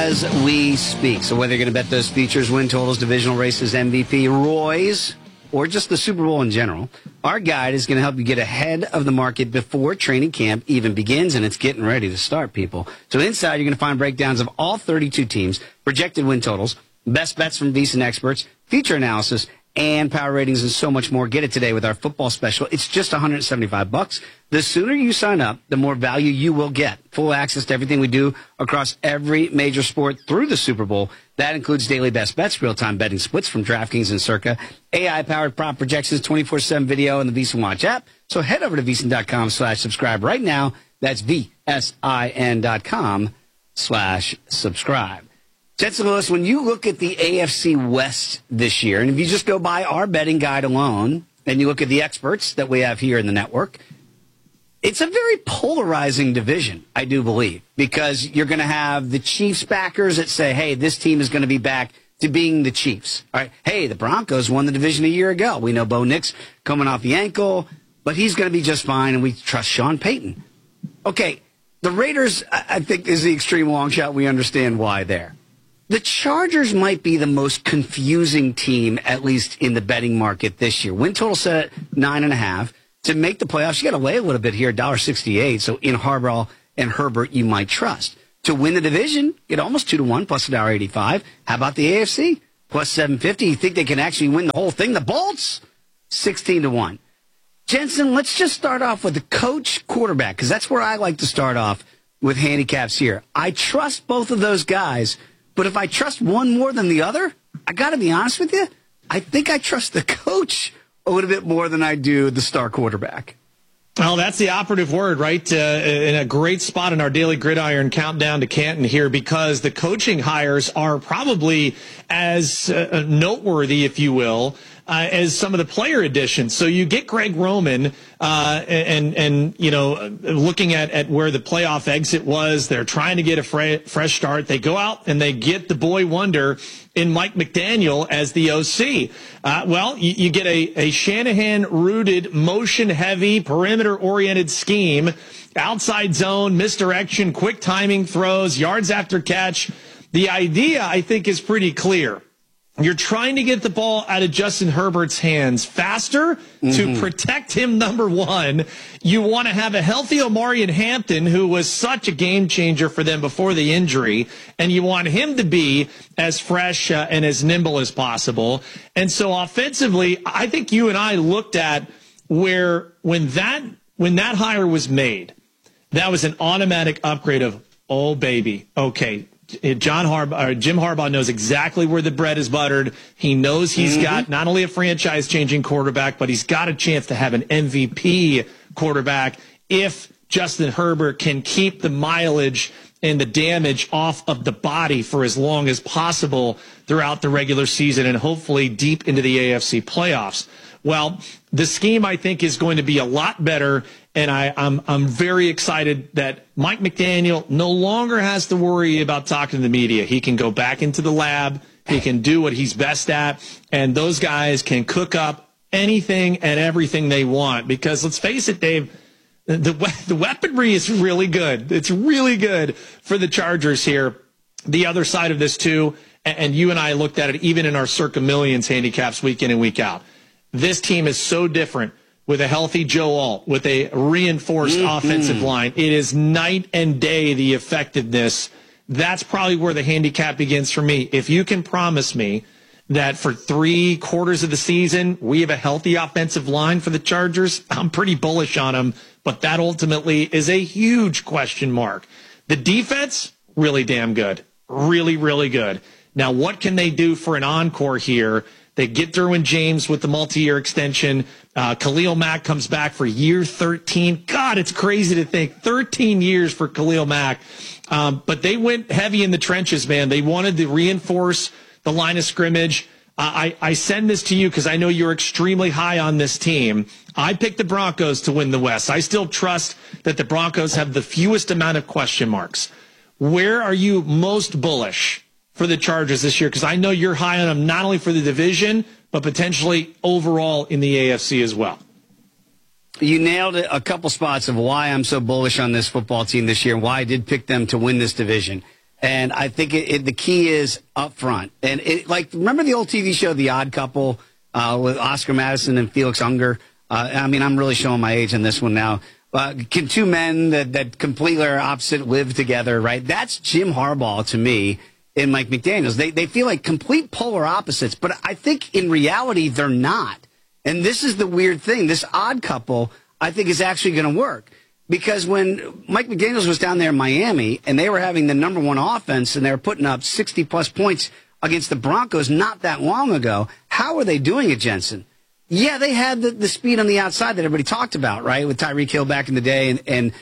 as we speak. So whether you're going to bet those features, win totals, divisional races, MVP, Roy's, or just the Super Bowl in general, our guide is going to help you get ahead of the market before training camp even begins, and it's getting ready to start, people. So inside, you're going to find breakdowns of all 32 teams, projected win totals, best bets from VSiN experts, feature analysis, and power ratings, and so much more. Get it today with our football special. It's just $175. The sooner you sign up, the more value you will get. Full access to everything we do across every major sport through the Super Bowl. That includes daily best bets, real-time betting splits from DraftKings and Circa, AI-powered prop projections, 24/7 video, and the VSiN Watch app. So head over to VSiN.com/subscribe right now. That's VSIN.com/subscribe. Jensen Lewis, when you look at the AFC West this year, and if you just go by our betting guide alone, and you look at the experts that we have here in the network, it's a very polarizing division, I do believe, because you're going to have the Chiefs backers that say, hey, this team is going to be back to being the Chiefs. All right, hey, the Broncos won the division a year ago. We know Bo Nix coming off the ankle, but he's going to be just fine, and we trust Sean Payton. Okay, the Raiders, I think, is the extreme long shot. We understand why there. The Chargers might be the most confusing team, at least in the betting market this year. Win total set at 9.5. To make the playoffs, you got to lay a little bit here, $1.68. So in Harbaugh and Herbert, you might trust. To win the division, get almost 2-1 plus $1.85. How about the AFC? Plus 750. You think they can actually win the whole thing? The Bolts? 16-1. Jensen, let's just start off with the coach quarterback, because that's where I like to start off with handicaps here. I trust both of those guys. But if I trust one more than the other, I got to be honest with you, I think I trust the coach a little bit more than I do the star quarterback. Well, that's the operative word, right? In a great spot in our daily gridiron countdown to Canton here, because the coaching hires are probably as noteworthy, if you will, as some of the player additions. So you get Greg Roman, and you know, looking at where the playoff exit was, they're trying to get a fresh start. They go out and they get the boy wonder in Mike McDaniel as the OC. Well, you get a Shanahan-rooted, motion-heavy, perimeter-oriented scheme, outside zone, misdirection, quick timing throws, yards after catch. The idea, I think, is pretty clear. You're trying to get the ball out of Justin Herbert's hands faster to protect him, number one. You want to have a healthy Omarion Hampton, who was such a game changer for them before the injury, and you want him to be as fresh and as nimble as possible. And so offensively, I think you and I looked at where when that hire was made, that was an automatic upgrade of, oh, baby, okay, Jim Harbaugh knows exactly where the bread is buttered. He knows he's got not only a franchise-changing quarterback, but he's got a chance to have an MVP quarterback if Justin Herbert can keep the mileage and the damage off of the body for as long as possible throughout the regular season and hopefully deep into the AFC playoffs. Well, the scheme, I think, is going to be a lot better, and I'm very excited that Mike McDaniel no longer has to worry about talking to the media. He can go back into the lab. He can do what he's best at, and those guys can cook up anything and everything they want. Because let's face it, Dave, the weaponry is really good. It's really good for the Chargers here. The other side of this, too, and you and I looked at it even in our Circa Millions handicaps week in and week out. This team is so different with a healthy Joe Alt, with a reinforced offensive line. It is night and day, the effectiveness. That's probably where the handicap begins for me. If you can promise me that for 3 quarters of the season, we have a healthy offensive line for the Chargers, I'm pretty bullish on them, but that ultimately is a huge question mark. The defense, really damn good. Really, really good. Now, what can they do for an encore here? They get Derwin James with the multi-year extension. Khalil Mack comes back for year 13. God, it's crazy to think 13 years for Khalil Mack. But they went heavy in the trenches, man. They wanted to reinforce the line of scrimmage. I send this to you because I know you're extremely high on this team. I picked the Broncos to win the West. I still trust that the Broncos have the fewest amount of question marks. Where are you most bullish for the Chargers this year? Because I know you're high on them not only for the division, but potentially overall in the AFC as well. You nailed it, a couple spots of why I'm so bullish on this football team this year and why I did pick them to win this division. And I think the key is up front. And remember the old TV show, The Odd Couple, with Oscar Madison and Felix Unger? I'm really showing my age on this one now. Can two men that completely are opposite live together, right? That's Jim Harbaugh to me and Mike McDaniels. They feel like complete polar opposites, but I think in reality they're not. And this is the weird thing. This odd couple, I think, is actually going to work. Because when Mike McDaniels was down there in Miami and they were having the number one offense and they were putting up 60-plus points against the Broncos not that long ago, how are they doing it, Jensen? Yeah, they had the speed on the outside that everybody talked about, right, with Tyreek Hill back in the day, and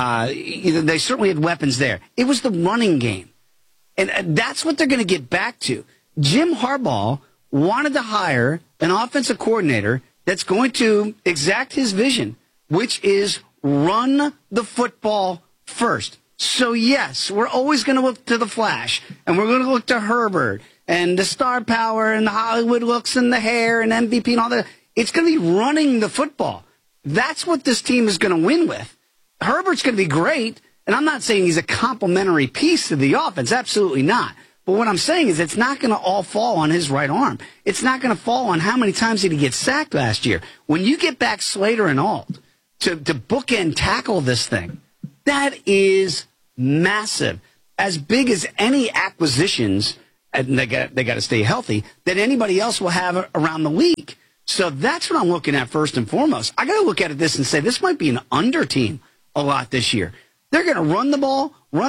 they certainly had weapons there. It was the running game. And that's what they're going to get back to. Jim Harbaugh wanted to hire an offensive coordinator that's going to exact his vision, which is run the football first. So, yes, we're always going to look to the flash, and we're going to look to Herbert and the star power and the Hollywood looks and the hair and MVP and all that. It's going to be running the football. That's what this team is going to win with. Herbert's going to be great, and I'm not saying he's a complementary piece to the offense. Absolutely not. But what I'm saying is it's not going to all fall on his right arm. It's not going to fall on how many times did he get sacked last year. When you get back Slater and Alt to bookend tackle this thing, that is massive. As big as any acquisitions, and they got to stay healthy, that anybody else will have around the league. So that's what I'm looking at first and foremost. I got to look at this and say this might be an under team a lot this year. They're going to run the ball,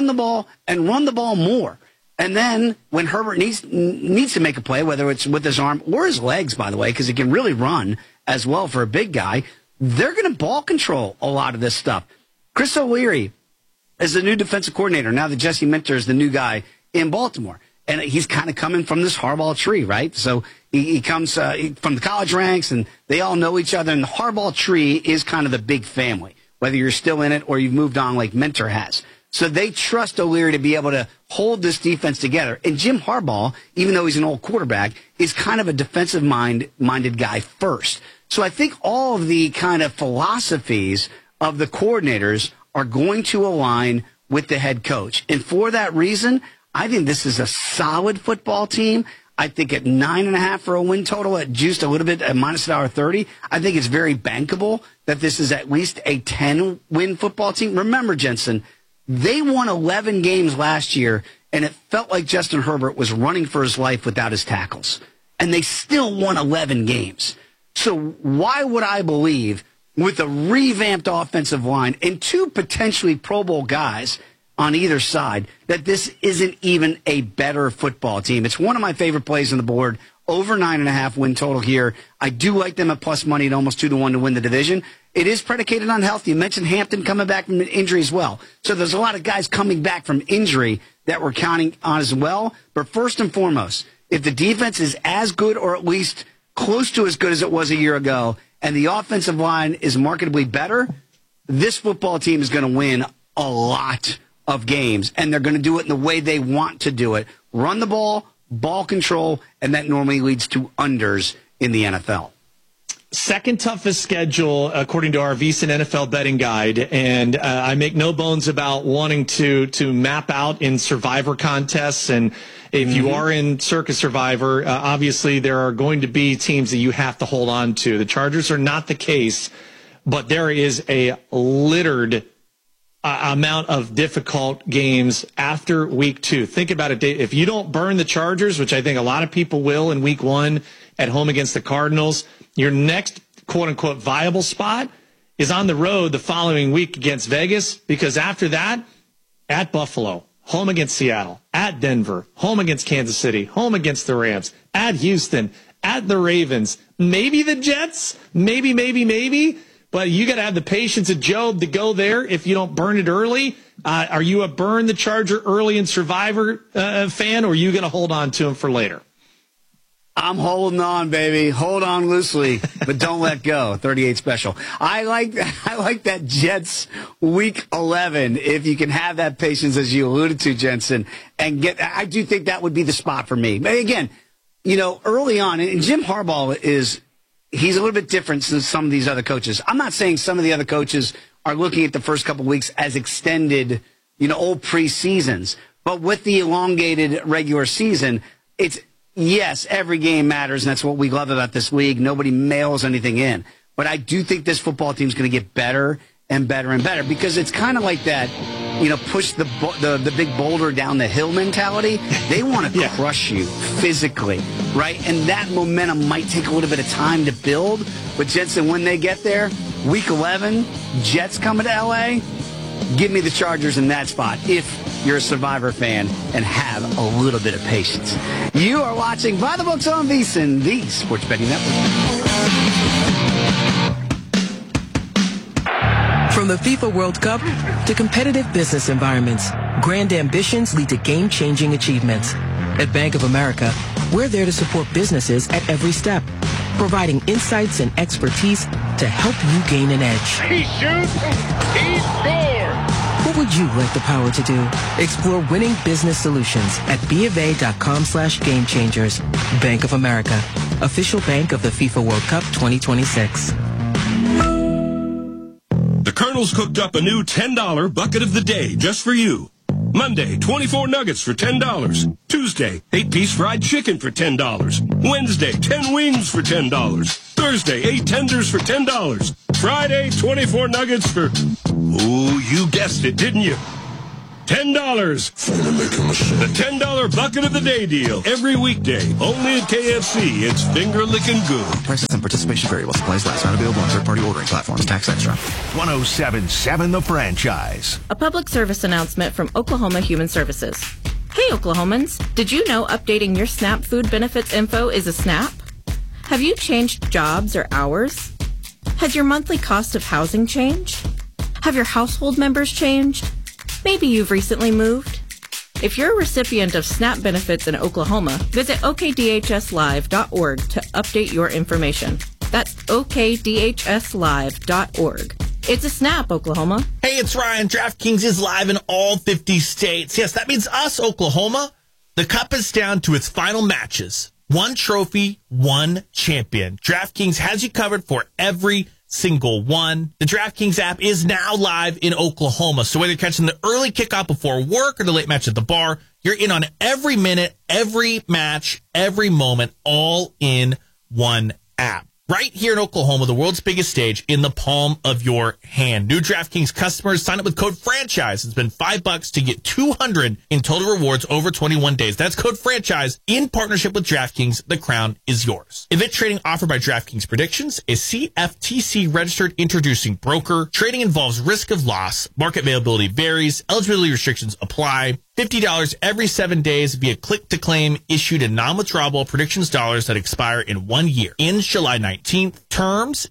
and run the ball more. And then when Herbert needs to make a play, whether it's with his arm or his legs, by the way, because he can really run as well for a big guy, they're going to ball control a lot of this stuff. Chris O'Leary is the new defensive coordinator. Now that Jesse Minter is the new guy in Baltimore. And he's kind of coming from this Harbaugh tree, right? So he comes from the college ranks, and they all know each other. And the Harbaugh tree is kind of the big family, whether you're still in it or you've moved on like Minter has. So they trust O'Leary to be able to hold this defense together. And Jim Harbaugh, even though he's an old quarterback, is kind of a defensive-minded guy first. So I think all of the kind of philosophies of the coordinators are going to align with the head coach. And for that reason, I think this is a solid football team. I think at 9.5 for a win total, at juiced a little bit at minus $1.30, I think it's very bankable that this is at least a 10-win football team. Remember, Jensen, they won 11 games last year, and it felt like Justin Herbert was running for his life without his tackles. And they still won 11 games. So why would I believe, with a revamped offensive line and two potentially Pro Bowl guys on either side, that this isn't even a better football team? It's one of my favorite plays on the board. Over 9.5 win total here. I do like them at plus money at almost 2-1 to win the division. It is predicated on health. You mentioned Hampton coming back from injury as well. So there's a lot of guys coming back from injury that we're counting on as well. But first and foremost, if the defense is as good or at least close to as good as it was a year ago, and the offensive line is markedly better, this football team is going to win a lot of games, and they're going to do it in the way they want to do it. Run the ball, ball control, and that normally leads to unders in the NFL. Second toughest schedule, according to our VSiN NFL betting guide, and I make no bones about wanting to map out in Survivor contests. And if you are in Circus Survivor, obviously there are going to be teams that you have to hold on to. The Chargers are not the case, but there is a littered amount of difficult games after week 2. Think about it, Dave. If you don't burn the Chargers, which I think a lot of people will in week 1 at home against the Cardinals, your next quote-unquote viable spot is on the road the following week against Vegas, because after that, at Buffalo, home against Seattle, at Denver, home against Kansas City, home against the Rams, at Houston, at the Ravens, maybe the Jets, maybe. But you got to have the patience of Job to go there if you don't burn it early. Are you a burn the Charger early in Survivor fan, or are you going to hold on to him for later? I'm holding on, baby. Hold on loosely, but don't let go. 38 special. I like that Jets week 11. If you can have that patience, as you alluded to, Jensen, and I do think that would be the spot for me. But again, early on, and Jim Harbaugh he's a little bit different than some of these other coaches. I'm not saying some of the other coaches are looking at the first couple of weeks as extended, old preseasons. But with the elongated regular season, it's, yes, every game matters, and that's what we love about this league. Nobody mails anything in. But I do think this football team's going to get better and better and better, because it's kind of like that, push the big boulder down the hill mentality. They want to crush you physically, right? And that momentum might take a little bit of time to build. But Jensen, when they get there, week 11, Jets coming to L.A., give me the Chargers in that spot if you're a Survivor fan and have a little bit of patience. You are watching By the Books on VSiN, the Sports Betting Network. From the FIFA World Cup to competitive business environments, grand ambitions lead to game-changing achievements. At Bank of America, we're there to support businesses at every step, providing insights and expertise to help you gain an edge. He shoots, he scores! What would you like the power to do? Explore winning business solutions at BofA.com/gamechangers. Bank of America, official bank of the FIFA World Cup 2026. The Colonel's cooked up a new $10 bucket of the day just for you. Monday, 24 nuggets for $10. Tuesday, 8-piece fried chicken for $10. Wednesday, 10 wings for $10. Thursday, 8 tenders for $10. Friday, 24 nuggets for... Ooh, you guessed it, didn't you? $10. The $10 bucket of the day deal. Every weekday. Only at KFC. It's finger-licking good. Prices and participation vary while supplies last. Not available on third-party ordering platforms. Tax extra. 107.7 The Franchise. A public service announcement from Oklahoma Human Services. Hey, Oklahomans. Did you know updating your SNAP food benefits info is a SNAP? Have you changed jobs or hours? Has your monthly cost of housing changed? Have your household members changed? Maybe you've recently moved. If you're a recipient of SNAP benefits in Oklahoma, visit okdhslive.org to update your information. That's okdhslive.org. It's a SNAP, Oklahoma. Hey, it's Ryan. DraftKings is live in all 50 states. Yes, that means us, Oklahoma. The cup is down to its final matches. One trophy, one champion. DraftKings has you covered for every single one. The DraftKings app is now live in Oklahoma. So whether you're catching the early kickoff before work or the late match at the bar, you're in on every minute, every match, every moment, all in one app. Right here in Oklahoma, the world's biggest stage in the palm of your hand. New DraftKings customers sign up with code FRANCHISE and spend $5 to get $200 in total rewards over 21 days. That's code FRANCHISE in partnership with DraftKings. The crown is yours. Event trading offered by DraftKings Predictions is CFTC registered introducing broker. Trading involves risk of loss. Market availability varies. Eligibility restrictions apply. $50 every 7 days via click-to-claim issued in non-withdrawable predictions dollars that expire in 1 year. Ends July 19th. Terms,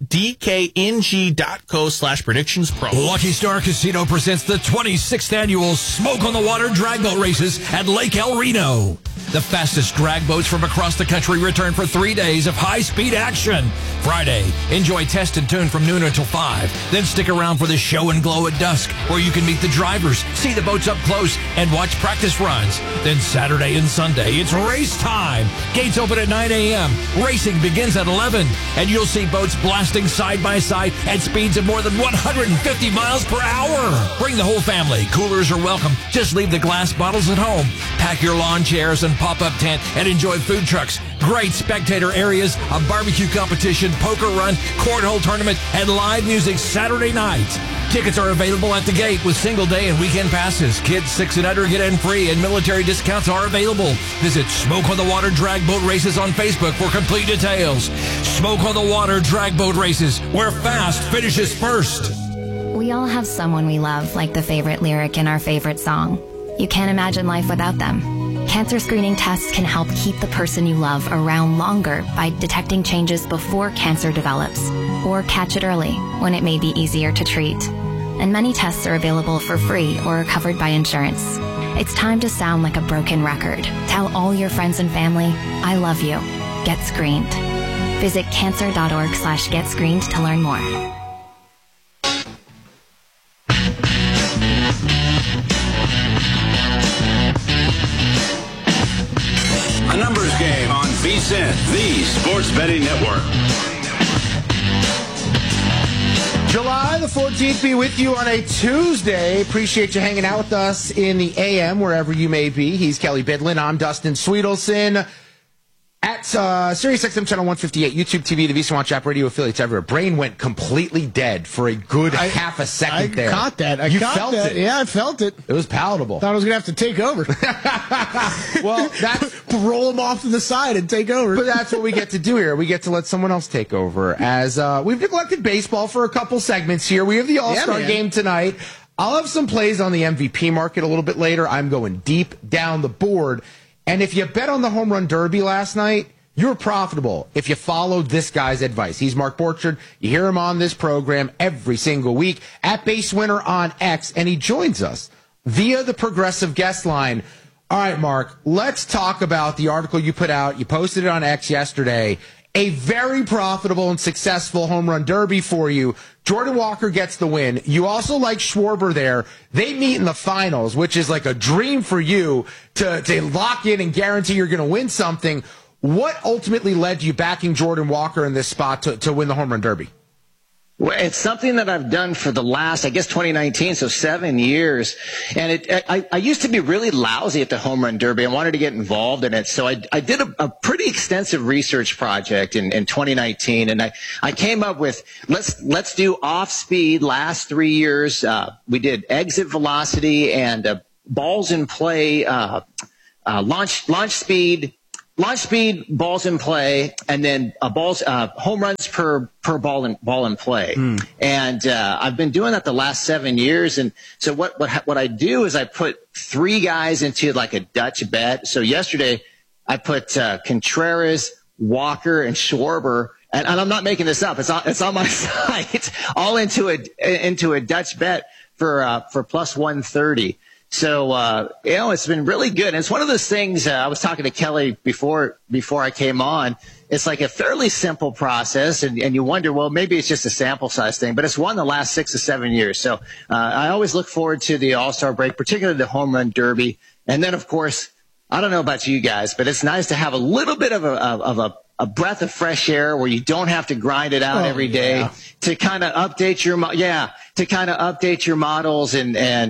dkng.co/predictionspro. Lucky Star Casino presents the 26th annual Smoke on the Water drag boat races at Lake El Reno. The fastest drag boats from across the country return for 3 days of high-speed action. Friday, enjoy Test and Tune from noon until 5. Then stick around for the show and glow at dusk, where you can meet the drivers, see the boats up close, and watch practice runs. Then Saturday and Sunday, it's race time. Gates open at 9 a.m. Racing begins at 11, and you'll see boats blasting side by side at speeds of more than 150 miles per hour. Bring the whole family. Coolers are welcome. Just leave the glass bottles at home. Pack your lawn chairs and pop-up tent and enjoy food trucks, great spectator areas, a barbecue competition, poker run, cornhole tournament, and live music Saturday night. Tickets are available at the gate with single day and weekend passes. Kids 6 and under get in free, and military discounts are available. Visit Smoke on the Water Drag Boat Races on Facebook for complete details. Smoke on the Water Drag Boat Races, where fast finishes first. We all have someone we love, like the favorite lyric in our favorite song. You can't imagine life without them. Cancer screening tests can help keep the person you love around longer by detecting changes before cancer develops, or catch it early when it may be easier to treat. And many tests are available for free or are covered by insurance. It's time to sound like a broken record. Tell all your friends and family, I love you. Get screened. Visit cancer.org/getscreened to learn more. A numbers game on VSiN, the Sports Betting Network. July the 14th be with you on a Tuesday. Appreciate you hanging out with us in the AM, wherever you may be. He's Kelly Bidlin. I'm Dustin Sweetelson. At SiriusXM Channel 158, YouTube TV, the VSiN Watch app, radio affiliates everywhere. Brain went completely dead for a good half a second there. I caught that. You felt it. Yeah, I felt it. It was palatable. Thought I was going to have to take over. Well, that's roll them off to the side and take over. But that's what we get to do here. We get to let someone else take over. As we've neglected baseball for a couple segments here. We have the All-Star game tonight. I'll have some plays on the MVP market a little bit later. I'm going deep down the board. And if you bet on the Home Run Derby last night, you're profitable if you followed this guy's advice. He's Mark Borchard. You hear him on this program every single week at Base Winner on X, and he joins us via the Progressive guest line. All right, Mark, let's talk about the article you put out. You posted it on X yesterday. A very profitable and successful Home Run Derby for you. Jordan Walker gets the win. You also like Schwarber there. They meet in the finals, which is like a dream for you to lock in and guarantee you're going to win something. What ultimately led you backing Jordan Walker in this spot to win the Home Run Derby? Well, it's something that I've done for the last, 2019, so 7 years. And I used to be really lousy at the Home Run Derby. I wanted to get involved in it. So I did a pretty extensive research project in 2019. And I came up with, let's do off speed last 3 years. We did exit velocity and balls in play, launch speed, balls in play, and then home runs per ball in play. And I've been doing that the last 7 years. And so what I do is I put 3 guys into like a Dutch bet. So yesterday I put Contreras, Walker, and Schwarber. And I'm not making this up. It's on my site, all into a Dutch bet for plus 130. So, it's been really good. And it's one of those things, I was talking to Kelly before I came on. It's like a fairly simple process, and you wonder, well, maybe it's just a sample size thing, but it's won the last 6 to 7 years. So, I always look forward to the All-Star break, particularly the Home Run Derby. And then, of course, I don't know about you guys, but it's nice to have a little bit of a breath of fresh air where you don't have to grind it out every day to kind of update your models and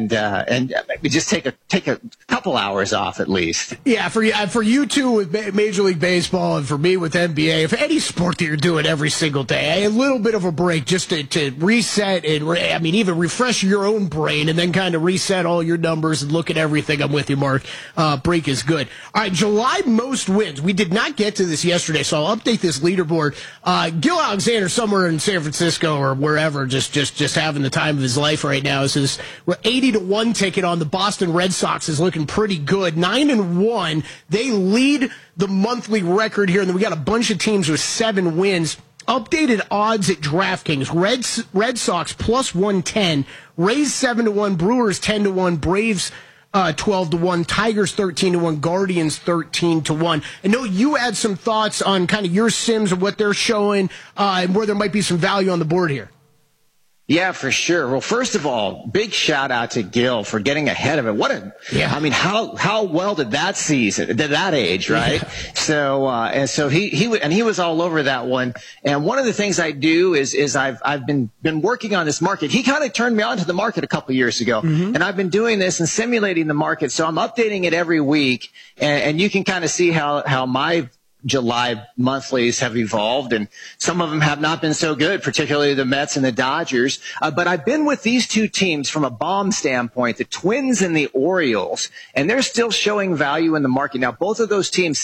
maybe just take a couple hours off at least. Yeah, for you two with Major League Baseball and for me with NBA, for any sport that you're doing every single day, a little bit of a break just to reset and even refresh your own brain and then kind of reset all your numbers and look at everything. I'm with you, Mark. Break is good. All right, July most wins. We did not get to this yesterday, so I'll update this leaderboard. Gil Alexander somewhere in San Francisco or wherever, just having the time of his life right now. We're 80-1 ticket on the Boston Red Sox is looking pretty good. 9-1. They lead the monthly record here, and then we got a bunch of teams with 7 wins. Updated odds at DraftKings. Red Sox plus 110. Rays 7-1. Brewers 10-1. Braves 12-1, Tigers 13-1, Guardians 13-1. I know you had some thoughts on kind of your sims and what they're showing, and where there might be some value on the board here. Yeah, for sure. Well, first of all, big shout out to Gil for getting ahead of it. How well did that season, at that age, right? Yeah. So he was all over that one. And one of the things I do is I've been working on this market. He kind of turned me on to the market a couple years ago, and I've been doing this and simulating the market. So I'm updating it every week, and you can kind of see how my July monthlies have evolved, and some of them have not been so good, particularly the Mets and the Dodgers. But I've been with these two teams from a bomb standpoint, the Twins and the Orioles, and they're still showing value in the market. Now, both of those teams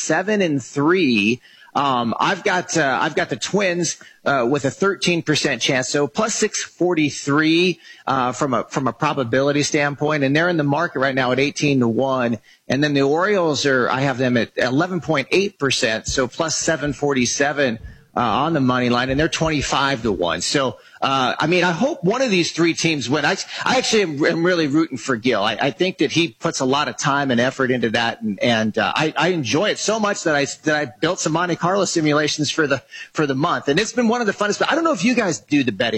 7-3. I've got the Twins with a 13% chance, so plus 643 from a probability standpoint, and they're in the market right now at 18-1. And then the Orioles I have them at 11.8%, so plus 747 on the money line, and they're 25-1. So, I hope one of these 3 teams win. I actually am really rooting for Gil. I think that he puts a lot of time and effort into that, and I enjoy it so much that I built some Monte Carlo simulations for the month, and it's been one of the funnest. But I don't know if you guys do the betting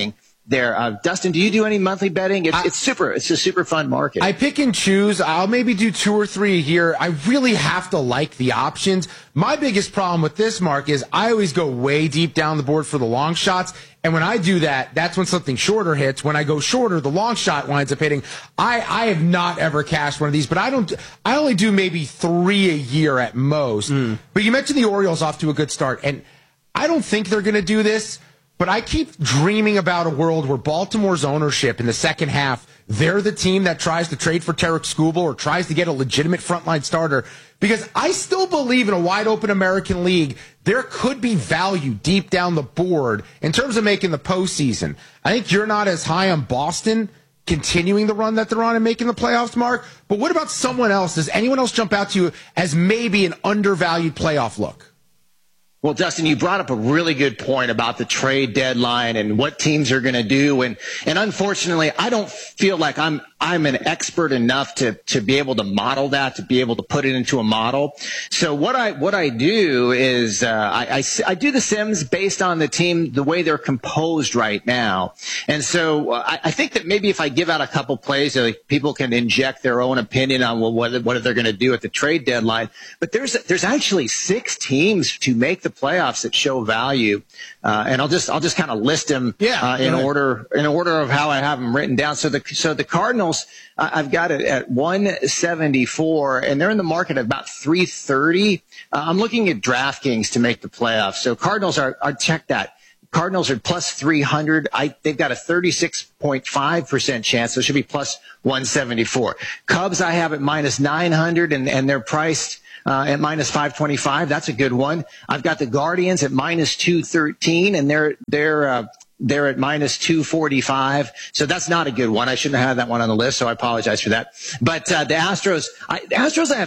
there. Dustin, do you do any monthly betting? It's a super fun market. I pick and choose. I'll maybe do 2 or 3 a year. I really have to like the options. My biggest problem with this, Mark, is I always go way deep down the board for the long shots. And when I do that, that's when something shorter hits. When I go shorter, the long shot winds up hitting. I have not ever cashed one of these, but I only do maybe 3 a year at most. But you mentioned the Orioles off to a good start, and I don't think they're going to do this. But I keep dreaming about a world where Baltimore's ownership in the second half, they're the team that tries to trade for Tarek Skubal or tries to get a legitimate frontline starter. Because I still believe in a wide-open American League, there could be value deep down the board in terms of making the postseason. I think you're not as high on Boston continuing the run that they're on and making the playoffs, Mark. But what about someone else? Does anyone else jump out to you as maybe an undervalued playoff look? Well, Dustin, you brought up a really good point about the trade deadline and what teams are going to do. And unfortunately, I don't feel like I'm an expert enough to be able to model that, to be able to put it into a model. So what I do is, I do the Sims based on the team, the way they're composed right now. And so I think that maybe if I give out a couple plays, people can inject their own opinion on what they're going to do at the trade deadline. But there's actually 6 teams to make the playoffs that show value, and I'll just kind of list them in order of how I have them written down. So the Cardinals, I've got it at 174, and they're in the market at about 330. I'm looking at DraftKings to make the playoffs. So Cardinals are check that. Cardinals are plus 300. They've got a 36.5% chance, so it should be plus 174. Cubs I have at minus 900, and they're priced at minus 525. That's a good one. I've got the Guardians at minus 213, and they're at minus 245. So that's not a good one. I shouldn't have had that one on the list, so I apologize for that. But the Astros, I have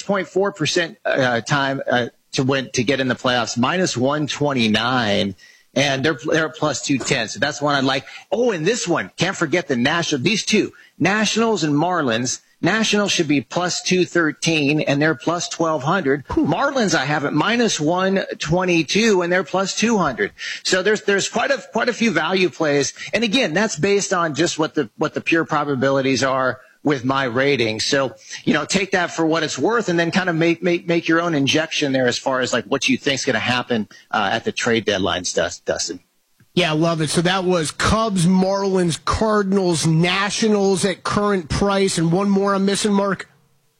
56.4% time to get in the playoffs, minus 129. And they're at plus 210. So that's one I like. Oh, and this one, can't forget the National. These two, Nationals and Marlins. Nationals should be plus 213, and they're plus 1,200. Marlins I have at minus 122, and they're plus 200. So there's quite a few value plays. And again, that's based on just what the pure probabilities are with my rating. So, take that for what it's worth, and then kind of make your own injection there as far as like what you think's going to happen at the trade deadline, Dustin. Yeah, I love it. So that was Cubs, Marlins, Cardinals, Nationals at current price, and one more I'm missing, Mark?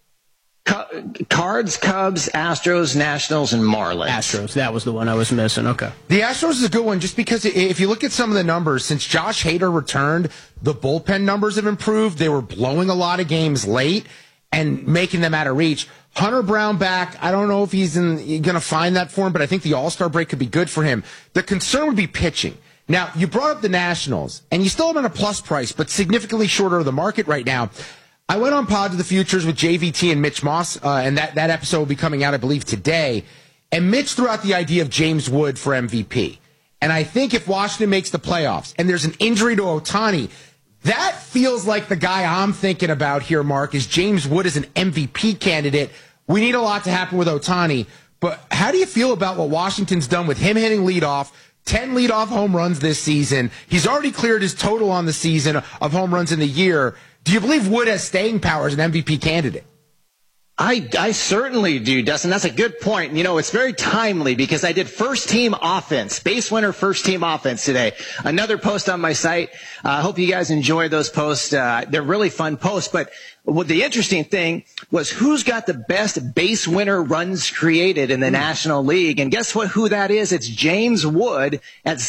Cards, Cubs, Astros, Nationals, and Marlins. Astros, that was the one I was missing. Okay. The Astros is a good one just because if you look at some of the numbers, since Josh Hader returned, the bullpen numbers have improved. They were blowing a lot of games late and making them out of reach. Hunter Brown back, I don't know if he's going to find that for him, but I think the All-Star break could be good for him. The concern would be pitching. Now, you brought up the Nationals, and you still have them at a plus price, but significantly shorter of the market right now. I went on Pod to the Futures with JVT and Mitch Moss, and that episode will be coming out, I believe, today. And Mitch threw out the idea of James Wood for MVP. And I think if Washington makes the playoffs and there's an injury to Ohtani, that feels like the guy I'm thinking about here, Mark, is James Wood as an MVP candidate. We need a lot to happen with Ohtani. But how do you feel about what Washington's done with him hitting leadoff? 10 leadoff home runs this season. He's already cleared his total on the season of home runs in the year. Do you believe Wood has staying power as an MVP candidate? I certainly do, Dustin. That's a good point. It's very timely because I did first team offense, base winner first team offense today. Another post on my site. I hope you guys enjoy those posts. They're really fun posts. But the interesting thing was who's got the best base winner runs created in the National League. And guess who that is? It's James Wood at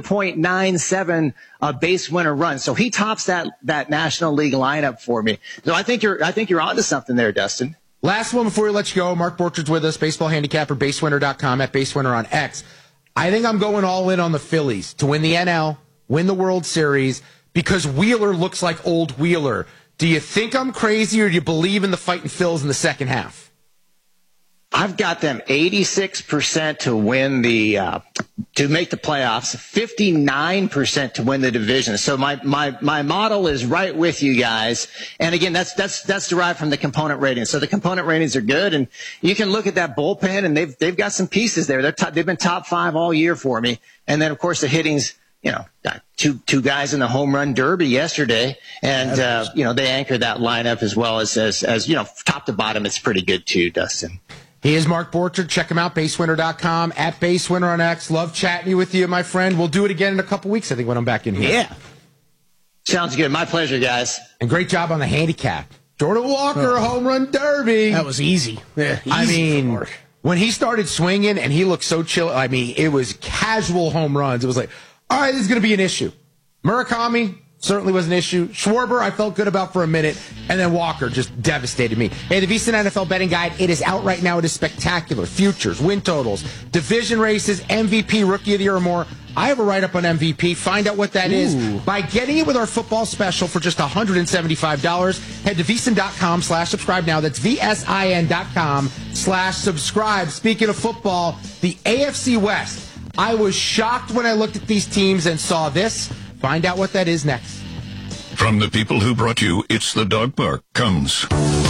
7.97 base winner runs. So he tops that National League lineup for me. So I think you're onto something there, Dustin. Last one before we let you go. Mark Borchard's with us, baseball handicapper, basewinner.com, at basewinner on X. I think I'm going all in on the Phillies to win the NL, win the World Series, because Wheeler looks like old Wheeler. Do you think I'm crazy, or do you believe in the fighting Phils in the second half? I've got them 86% to win to make the playoffs, 59% to win the division. So my model is right with you guys. And again, that's derived from the component ratings. So the component ratings are good, and you can look at that bullpen, and they've got some pieces there. They've been top 5 all year for me. And then of course the hitting's got two guys in the home run derby yesterday, and they anchored that lineup as well as top to bottom. It's pretty good too, Dustin. He is Mark Borchardt. Check him out, basewinner.com, at basewinner on X. Love chatting with you, my friend. We'll do it again in a couple weeks, I think, when I'm back in here. Yeah. Sounds good. My pleasure, guys. And great job on the handicap. Jordan Walker, home run derby. That was easy. Yeah, when he started swinging and he looked so chill, it was casual home runs. It was like, all right, this is going to be an issue. Murakami certainly was an issue. Schwarber, I felt good about for a minute. And then Walker just devastated me. Hey, the VSiN NFL betting guide, it is out right now. It is spectacular. Futures, win totals, division races, MVP, rookie of the year or more. I have a write-up on MVP. Find out what that is by getting it with our football special for just $175. Head to VSiN.com/subscribe now. That's VSIN.com/subscribe. Speaking of football, the AFC West. I was shocked when I looked at these teams and saw this. Find out what that is next. From the people who brought you It's the Dog Park comes